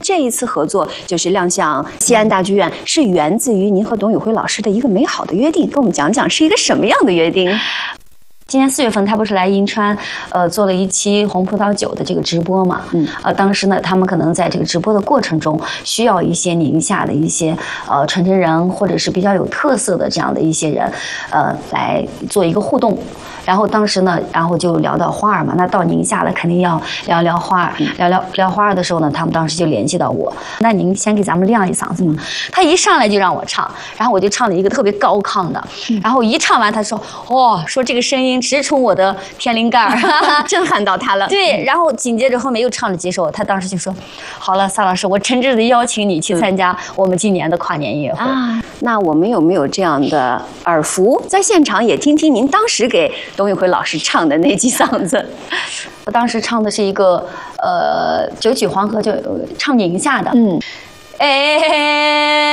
这一次合作就是亮相西安大剧院，是源自于您和董宇辉老师的一个美好的约定，跟我们讲讲是一个什么样的约定？ 今年4月份，他不是来银川，做了一期红葡萄酒的这个直播嘛？当时呢，他们可能在这个直播的过程中，需要一些宁夏的一些传承人，或者是比较有特色的这样的一些人，来做一个互动。然后当时呢，然后就聊到花儿嘛，那到宁夏了，肯定要聊聊花儿，聊花儿的时候呢，他们当时就联系到我，那您先给咱们亮一嗓子嘛。他一上来就让我唱，然后我就唱了一个特别高亢的，然后一唱完，他说，说这个声音直冲我的天灵盖儿， 震撼到他了。 对，然后紧接着后面又唱了几首，他当时就说，好了，萨老师，我诚挚的邀请你去参加我们今年的跨年音乐会啊。那我们有没有这样的耳福，在现场也听听您当时给董宇辉老师唱的那几嗓子？ 我当时唱的是一个九曲黄河，就唱宁夏的，